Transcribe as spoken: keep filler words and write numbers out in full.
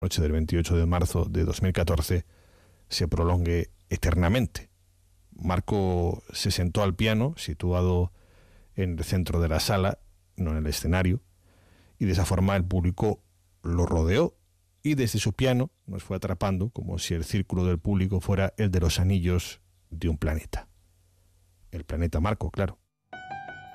noche del veintiocho de marzo de dos mil catorce se prolongue eternamente. Marco se sentó al piano, situado en el centro de la sala, no en el escenario, y de esa forma el público lo rodeó y desde su piano nos fue atrapando como si el círculo del público fuera el de los anillos de un planeta. El planeta Marco, claro.